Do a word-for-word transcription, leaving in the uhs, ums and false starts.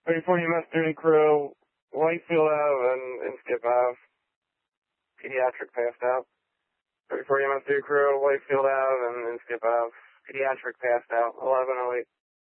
thirty-four E M S thirty crew, Whitefield Ave and, and Skip Ave. Pediatric passed out. thirty-four E M S thirty crew, Whitefield Ave and, and Skip Ave. Pediatric passed out. eleven oh eight.